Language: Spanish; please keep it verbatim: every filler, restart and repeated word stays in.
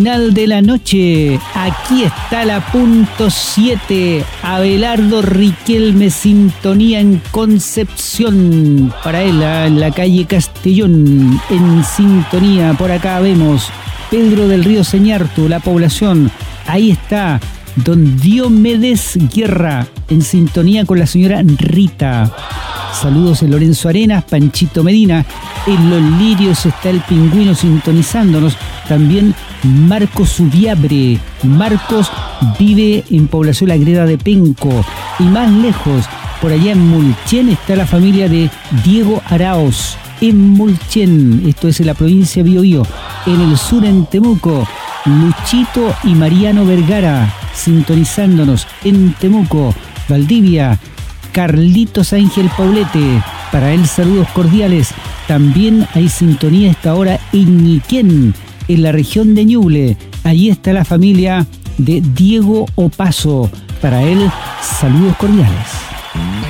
Final de la noche, aquí está la punto siete, Abelardo Riquelme, sintonía en Concepción, para él en la calle Castellón, en sintonía. Por acá vemos Pedro del Río Señartu, la población, ahí está don Diomedes Guerra, en sintonía con la señora Rita. Saludos en Lorenzo Arenas, Panchito Medina, en Los Lirios está el Pingüino sintonizándonos, también Marcos Ubiabre. Marcos vive en Población La Greda de Penco, y más lejos, por allá en Mulchen, está la familia de Diego Araos, en Mulchen, esto es en la provincia de Biobío. En el sur, en Temuco, Luchito y Mariano Vergara, sintonizándonos en Temuco. Valdivia, Carlitos Ángel Paulete, para él saludos cordiales. También hay sintonía a esta hora en Ñiquén, en la región de Ñuble. Allí está la familia de Diego Opaso, para él saludos cordiales.